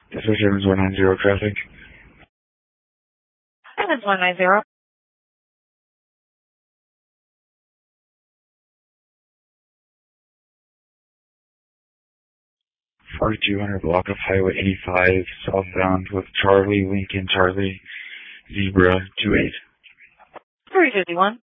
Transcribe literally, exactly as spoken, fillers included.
This is Evans one nine zero traffic. Evans one nine zero. forty-two hundred block of Highway eighty-five, southbound with Charlie, Lincoln, Charlie, Zebra, two eight. three fifty-one.